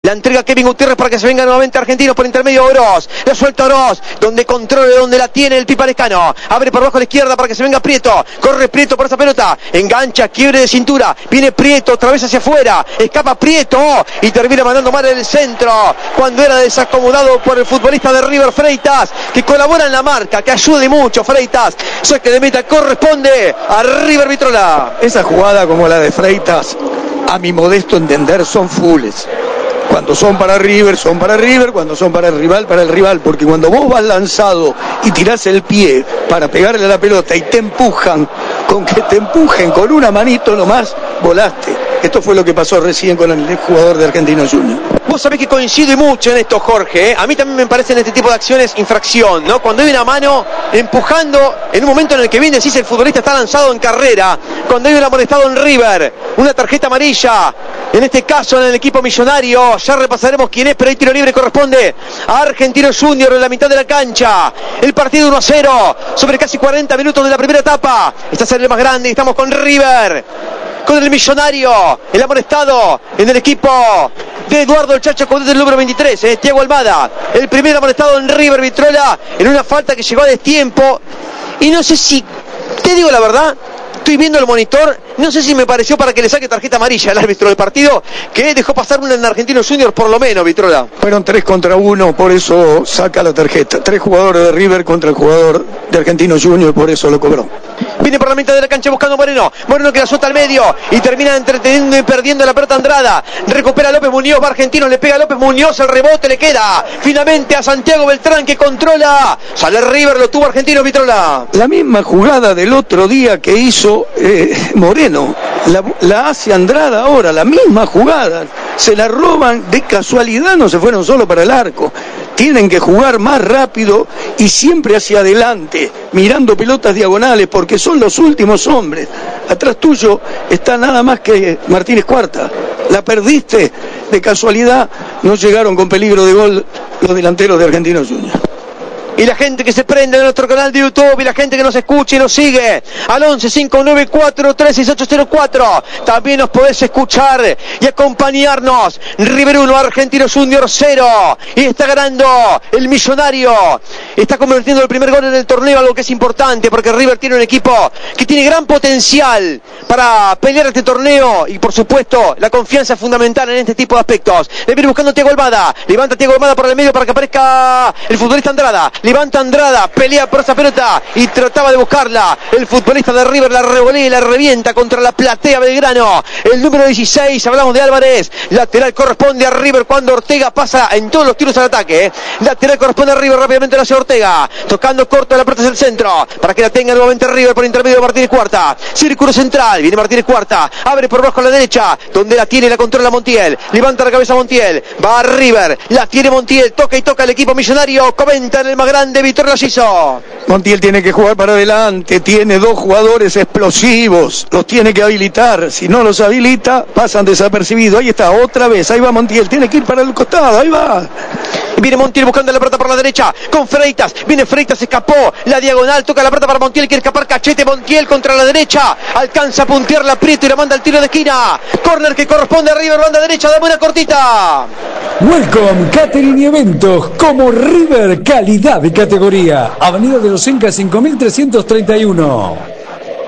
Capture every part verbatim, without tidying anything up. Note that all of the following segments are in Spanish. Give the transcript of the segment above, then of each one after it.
La entrega a Kevin Gutiérrez para que se venga nuevamente Argentinos por intermedio de Oroz. La suelta Oroz, donde controla, donde la tiene el Pipa Lescano. Abre por abajo a la izquierda para que se venga Prieto. Corre Prieto por esa pelota. Engancha, quiebre de cintura. Viene Prieto, otra vez hacia afuera. Escapa Prieto y termina mandando mal en el centro. Cuando era desacomodado por el futbolista de River, Freitas, que colabora en la marca, que ayude mucho Freitas. Saque de meta corresponde a River Vitrola. Esa jugada como la de Freitas, a mi modesto entender, son fulles. Cuando son para River, son para River. Cuando son para el rival, para el rival. Porque cuando vos vas lanzado y tirás el pie para pegarle a la pelota y te empujan, con que te empujen con una manito nomás, volaste. Esto fue lo que pasó recién con el jugador de Argentinos Juniors. Vos sabés que coincide mucho en esto, Jorge, ¿eh? A mí también me parecen este tipo de acciones infracción, ¿no? Cuando hay una mano empujando en un momento en el que bien decís el futbolista está lanzado en carrera, cuando hay un amonestado en River, una tarjeta amarilla, en este caso en el equipo millonario, ya repasaremos quién es, pero hay tiro libre, corresponde a Argentinos Juniors en la mitad de la cancha. El partido uno a cero, sobre casi cuarenta minutos de la primera etapa. Está a ser el más grande y estamos con River, con el millonario, el amonestado en el equipo de Eduardo el Chacho Coudet del número veintitrés, eh, Thiago Almada, el primer amonestado en River Vitrola, en una falta que llegó a destiempo, y no sé si, te digo la verdad, estoy viendo el monitor, no sé si me pareció para que le saque tarjeta amarilla al árbitro del partido, que dejó pasar una en Argentinos Juniors por lo menos, Vitrola. Fueron tres contra uno, por eso saca la tarjeta. Tres jugadores de River contra el jugador de Argentinos Juniors, por eso lo cobró. Viene por la mitad de la cancha buscando a Moreno. Moreno que la suelta al medio y termina entreteniendo y perdiendo la pelota Andrada. Recupera a López Muñoz, va Argentinos, le pega a López Muñoz, el rebote le queda finalmente a Santiago Beltrán, que controla. Sale River, lo tuvo Argentinos, Vitrola. La misma jugada del otro día que hizo eh, Moreno, la, la hace Andrada ahora, la misma jugada. Se la roban, de casualidad no se fueron solo para el arco. Tienen que jugar más rápido y siempre hacia adelante, mirando pelotas diagonales, porque son los últimos hombres. Atrás tuyo está nada más que Martínez Cuarta. La perdiste, de casualidad no llegaron con peligro de gol los delanteros de Argentinos Juniors. Y la gente que se prende en nuestro canal de YouTube, y la gente que nos escucha y nos sigue al once cinco nueve cuatro tres seis ocho cero cuatro. También nos podés escuchar y acompañarnos. River uno, Argentinos Juniors cero. Y está ganando el millonario. Está convirtiendo el primer gol en el torneo, algo que es importante, porque River tiene un equipo que tiene gran potencial para pelear este torneo. Y por supuesto, la confianza es fundamental en este tipo de aspectos. Le viene buscando a Thiago Almada. Levanta a Thiago Almada por el medio para que aparezca el futbolista Andrada. Levanta Andrada, pelea por esa pelota y trataba de buscarla. El futbolista de River la revolea y la revienta contra la platea Belgrano. El número dieciséis, hablamos de Álvarez. Lateral corresponde a River cuando Ortega pasa en todos los tiros al ataque. ¿eh? Lateral corresponde a River, rápidamente lo hace Ortega. Tocando corto la pelota hacia el centro para que la tenga nuevamente River por intermedio de Martínez Cuarta. Círculo central, viene Martínez Cuarta. Abre por abajo a la derecha, donde la tiene y la controla Montiel. Levanta la cabeza Montiel. Va a River, la tiene Montiel. Toca y toca el equipo millonario. Comenta en el más grande. De Vitória Siso. Montiel tiene que jugar para adelante, tiene dos jugadores explosivos, los tiene que habilitar, si no los habilita pasan desapercibidos. Ahí está, otra vez, ahí va Montiel, tiene que ir para el costado, ahí va. Viene Montiel buscando la pelota por la derecha, con Freitas, viene Freitas, escapó, la diagonal, toca la pelota para Montiel, quiere escapar Cachete, Montiel contra la derecha, alcanza a puntearla Prieto y la manda al tiro de esquina, córner que corresponde a River, banda derecha, dame una cortita. Welcome Catering y Eventos como River, calidad y categoría. Avenida de los Incas cinco mil trescientos treinta y uno.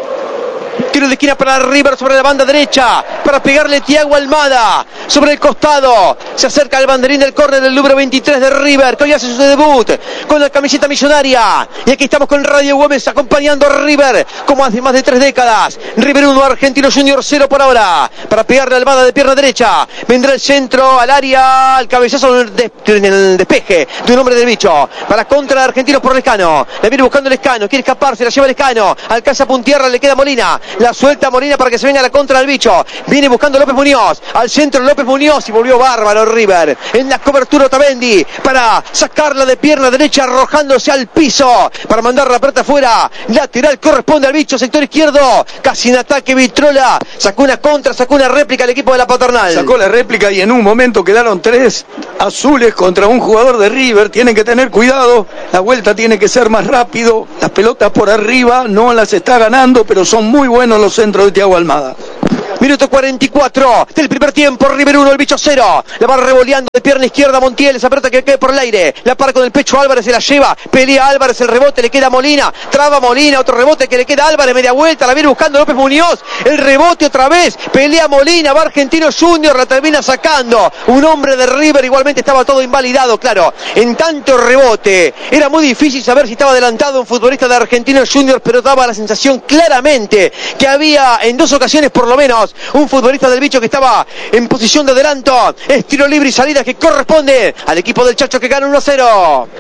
Tiro de esquina para River sobre la banda derecha, para pegarle Thiago Almada sobre el costado. Se acerca al banderín del córner del número veintitrés de River, que hoy hace su debut con la camiseta millonaria. Y aquí estamos con Radio Güemes acompañando a River como hace más de tres décadas. River uno, Argentinos Juniors cero por ahora. Para pegarle a Almada de pierna derecha. Vendrá el centro al área, al cabezazo en el despeje de un hombre del bicho. Para contra de Argentinos por Lescano. La viene buscando Lescano, quiere escaparse, la lleva Lescano. Alcanza a puntearla, le queda Molina. La suelta Molina para que se venga a la contra del bicho. Viene buscando López Muñoz. Al centro López Muñoz y volvió bárbaro River. En la cobertura Otamendi para sacarla de pierna derecha, arrojándose al piso para mandar la pelota afuera. Lateral corresponde al bicho, sector izquierdo. Casi en ataque Vitrola. Sacó una contra, sacó una réplica al equipo de la Paternal. Sacó la réplica y en un momento quedaron tres azules contra un jugador de River. Tienen que tener cuidado. La vuelta tiene que ser más rápido. Las pelotas por arriba no las está ganando, pero son muy buenos los centros de Thiago Almada. Minuto cuarenta y cuatro del primer tiempo. River uno, el bicho cero. La va revoleando de pierna izquierda Montiel. Esa pelota que cae por el aire. La para con el pecho Álvarez, se la lleva. Pelea Álvarez, el rebote le queda a Molina. Traba Molina, otro rebote que le queda a Álvarez. Media vuelta, la viene buscando López Muñoz. El rebote otra vez. Pelea Molina, va Argentinos Juniors, la termina sacando. Un hombre de River, igualmente estaba todo invalidado, claro. En tanto rebote. Era muy difícil saber si estaba adelantado un futbolista de Argentinos Juniors, pero daba la sensación claramente que había en dos ocasiones por lo menos un futbolista del bicho que estaba en posición de adelanto. Es tiro libre y salida que corresponde al equipo del Chacho, que gana uno a cero.